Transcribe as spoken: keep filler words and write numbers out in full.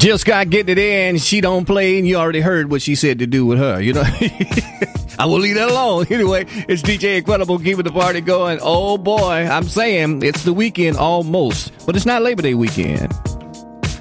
Jill Scott getting it in. She don't play, and you already heard what she said to do with her. You know, I will leave that alone. Anyway, it's D J Incredible keeping the party going. Oh boy, I'm saying it's the weekend almost, but it's not Labor Day weekend.